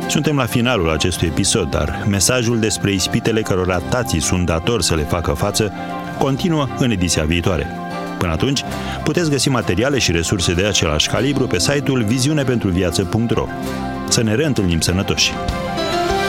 Suntem la finalul acestui episod, dar mesajul despre ispitele cărora tații sunt datori să le facă față continuă în ediția viitoare. Până atunci, puteți găsi materiale și resurse de același calibru pe site-ul viziunepentruviață.ro. Să ne reîntâlnim sănătoși!